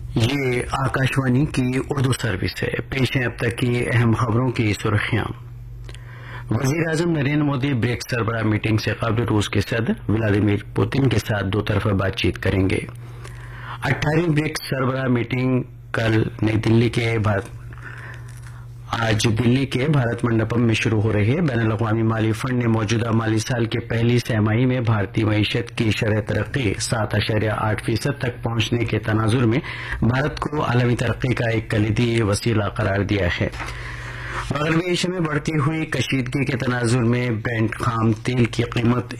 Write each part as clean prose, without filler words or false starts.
یہ آکاشوانی کی اردو سروس ہے۔ پیش ہیں اب تک کی اہم خبروں کی سرخیاں۔ وزیر اعظم نریندر مودی بریکس سربراہ میٹنگ سے قبل روس کے صدر ولادیمیر پوتن کے ساتھ دو طرفہ بات چیت کریں گے۔ 18ویں بریکس سربراہ میٹنگ آج دلی کے بھارت منڈپم میں شروع ہو رہی ہے۔ بین الاقوامی مالی فنڈ نے موجودہ مالی سال کے پہلی سہ-ماہی میں بھارتی معیشت کی شرح ترقی 7.8% تک پہنچنے کے تناظر میں بھارت کو عالمی ترقی کا ایک کلیدی وسیلہ قرار دیا ہے۔ مغربی ایشیا میں بڑھتی ہوئی کشیدگی کے تناظر میں برنٹ خام تیل کی قیمت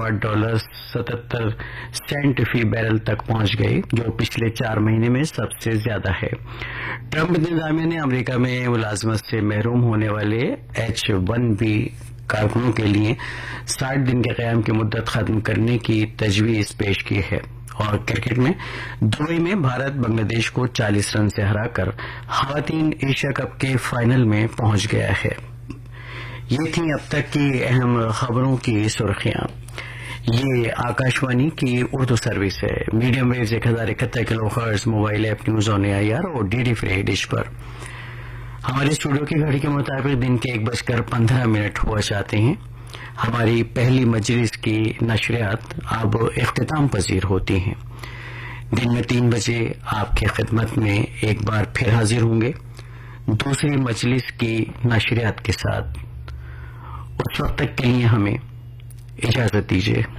$108.77 فی بیرل تک پہنچ گئی، جو پچھلے 4 مہینے میں سب سے زیادہ ہے۔ ٹرمپ انتظامیہ نے امریکہ میں ملازمت سے محروم ہونے والے H-1B کارکنوں کے لیے 60 دن کے قیام کی مدت ختم کرنے کی تجویز پیش کی ہے۔ اور کرکٹ میں دبئی میں بھارت بنگلہ دیش کو 40 رن سے ہرا کر خواتین ایشیا کپ کے فائنل میں پہنچ گیا ہے۔ یہ تھیں اب تک کی اہم خبروں کی سرخیاں۔ یہ آکاشوانی کی اردو سروس ہے۔ Medium views 1071 kilo hertz, mobile app news on AIR اور DD free ڈش پر۔ ہمارے اسٹوڈیو کی گھڑی کے مطابق دن کے 1:15 ہوا چاہتے ہیں۔ ہماری پہلی مجلس کی نشریات اب اختتام پذیر ہوتی ہیں۔ دن میں 3 بجے آپ کی خدمت میں ایک بار پھر حاضر ہوں گے دوسری مجلس کی نشریات کے ساتھ۔ اس وقت تک کے لیے ہمیں اجازت دیجیے۔